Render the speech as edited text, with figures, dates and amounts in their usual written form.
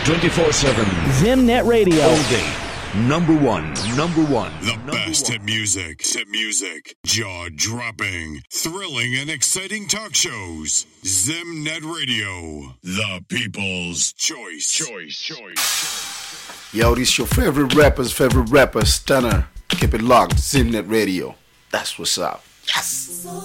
24/7. Zimnet Radio. All day. Number one. The best hit music, jaw-dropping, thrilling, and exciting talk shows. Zimnet Radio, the people's choice. Yo, this your favorite rapper, Stunner. Keep it locked, Zimnet Radio. That's what's up. Yes!